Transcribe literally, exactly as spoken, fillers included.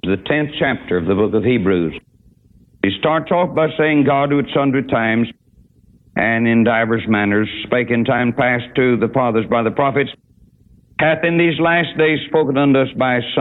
the tenth chapter of the book of Hebrews. He starts off by saying, God, who at sundry times and in divers manners spake in time past to the fathers by the prophets, hath in these last days spoken unto us by his Son,